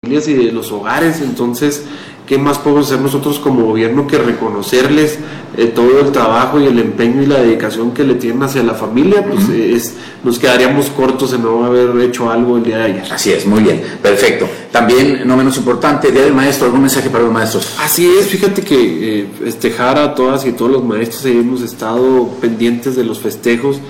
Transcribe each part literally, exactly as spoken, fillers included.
familias y de los hogares. Entonces, ¿qué más podemos hacer nosotros como gobierno que reconocerles eh, todo el trabajo y el empeño y la dedicación que le tienen hacia la familia? Pues uh-huh. es, nos quedaríamos cortos en no haber hecho algo el día de ayer. Así es, muy bien, perfecto. También, no menos importante, Día del Maestro, ¿algún mensaje para los maestros? Así es, fíjate que eh, festejar a todas y todos los maestros, ahí hemos estado pendientes de los festejos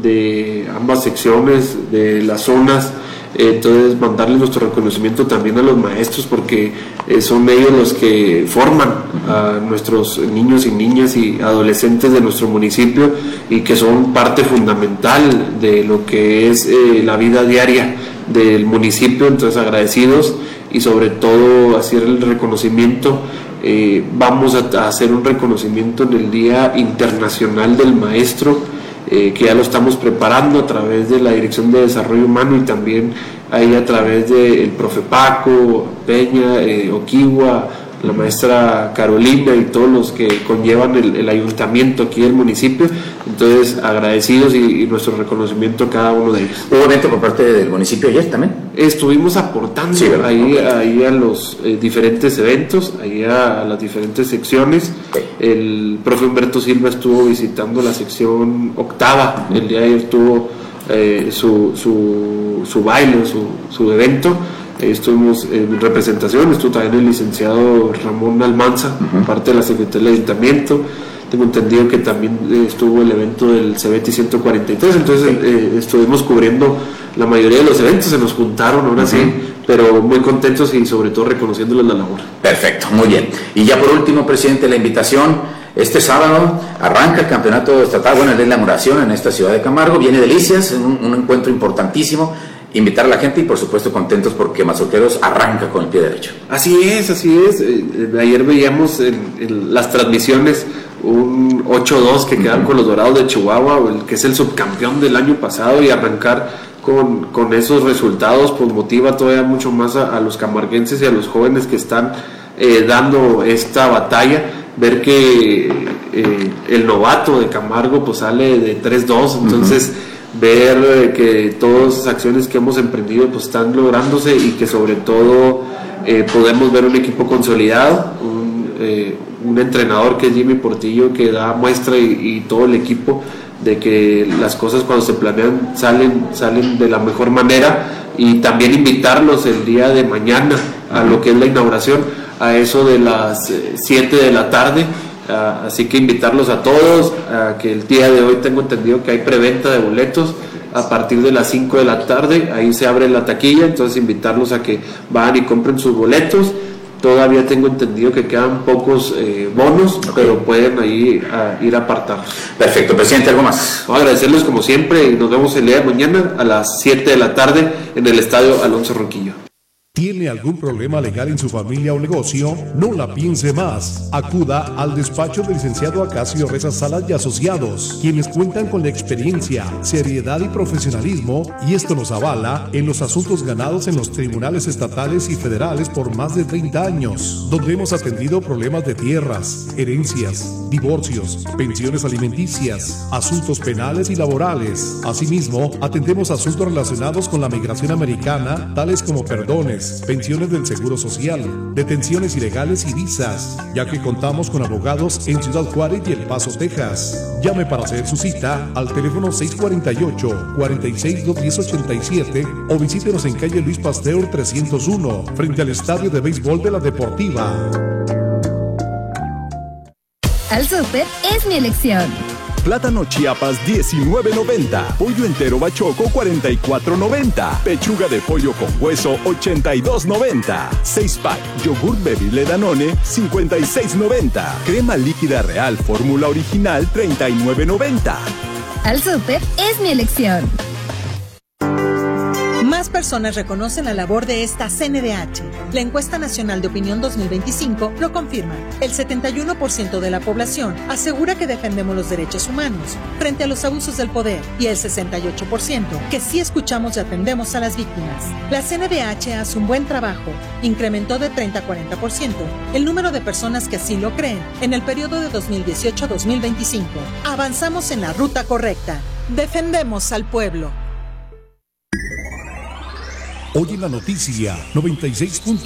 de ambas secciones, de las zonas. Entonces, mandarles nuestro reconocimiento también a los maestros, porque eh, son ellos los que forman a nuestros niños y niñas y adolescentes de nuestro municipio, y que son parte fundamental de lo que es eh, la vida diaria del municipio. Entonces, agradecidos, y sobre todo hacer el reconocimiento. Eh, vamos a, a hacer un reconocimiento en el Día Internacional del Maestro, Eh, que ya lo estamos preparando a través de la Dirección de Desarrollo Humano, y también ahí a través del profe Paco Peña, eh, Oquiwa, la maestra Carolina y todos los que conllevan el, el ayuntamiento aquí del municipio. Entonces, agradecidos, y, y nuestro reconocimiento a cada uno de ellos. ¿Hubo evento por parte del municipio ayer también? Estuvimos aportando, sí, ahí, okay. ahí a los eh, diferentes eventos, ahí a, a las diferentes secciones. Okay. El profe Humberto Silva estuvo visitando la sección octava, uh-huh. el día de ayer tuvo eh, su, su, su baile, su, su evento. Estuvimos en representación, estuvo también el licenciado Ramón Almanza, uh-huh. parte de la Secretaría del Ayuntamiento. Tengo entendido que también estuvo el evento del CEBETI ciento cuarenta y tres, entonces eh, estuvimos cubriendo la mayoría de los eventos, se nos juntaron ahora uh-huh. sí, pero muy contentos y sobre todo reconociéndoles la labor. Perfecto, muy bien. Y ya por último, presidente, la invitación: este sábado arranca el campeonato estatal, bueno, es la inauguración en esta ciudad de Camargo, viene Delicias, un, un encuentro importantísimo. Invitar a la gente, y por supuesto contentos porque Mazorqueros arranca con el pie derecho. Así es, así es. Eh, ayer veíamos en, en las transmisiones un ocho dos que quedaron uh-huh. con los Dorados de Chihuahua, el que es el subcampeón del año pasado, y arrancar con, con esos resultados pues motiva todavía mucho más a, a los camarguenses y a los jóvenes que están eh, dando esta batalla. Ver que eh, el novato de Camargo pues sale de tres dos, entonces uh-huh. ver que todas las acciones que hemos emprendido pues están lográndose, y que sobre todo eh, podemos ver un equipo consolidado, un, eh, un entrenador que es Jimmy Portillo, que da muestra, y, y todo el equipo, de que las cosas cuando se planean salen, salen de la mejor manera. Y también invitarlos el día de mañana a lo que es la inauguración, a eso de las siete de la tarde. Uh, así que invitarlos a todos, a que el día de hoy tengo entendido que hay preventa de boletos a partir de las cinco de la tarde, ahí se abre la taquilla, entonces invitarlos a que vayan y compren sus boletos. Todavía tengo entendido que quedan pocos eh, bonos, okay. pero pueden ahí a, ir a apartarlos. Perfecto, presidente, ¿algo más? No, agradecerles como siempre, y nos vemos el día de mañana a las siete de la tarde en el Estadio Alonso Ronquillo. ¿Tiene algún problema legal en su familia o negocio? No la piense más. Acuda al despacho del licenciado Acacio Reza Salas y Asociados, quienes cuentan con la experiencia, seriedad y profesionalismo, y esto nos avala en los asuntos ganados en los tribunales estatales y federales por más de treinta años, donde hemos atendido problemas de tierras, herencias, divorcios, pensiones alimenticias, asuntos penales y laborales. Asimismo, atendemos asuntos relacionados con la migración americana, tales como perdones, pensiones del Seguro Social, detenciones ilegales y visas, ya que contamos con abogados en Ciudad Juárez y El Paso, Texas. Llame para hacer su cita al teléfono seis cuatro ocho, cuatro seis, dos uno cero, ocho siete o visítenos en calle Luis Pasteur trescientos uno, frente al Estadio de Béisbol de la Deportiva. Al Súper es mi elección. Plátano Chiapas diecinueve noventa, pollo entero bachoco cuarenta y cuatro noventa, pechuga de pollo con hueso ochenta y dos noventa, seis pack yogur bebible Danone cincuenta y seis noventa, crema líquida Real fórmula original treinta y nueve noventa. Al Súper es mi elección. Más personas reconocen la labor de esta C N D H. La encuesta nacional de opinión dos mil veinticinco lo confirma. El setenta y uno por ciento de la población asegura que defendemos los derechos humanos frente a los abusos del poder, y el sesenta y ocho por ciento que sí escuchamos y atendemos a las víctimas. La C N D H hace un buen trabajo. Incrementó de treinta a cuarenta por ciento el número de personas que así lo creen en el periodo de dos mil dieciocho a dos mil veinticinco. Avanzamos en la ruta correcta. Defendemos al pueblo. Hoy en la noticia noventa y seis punto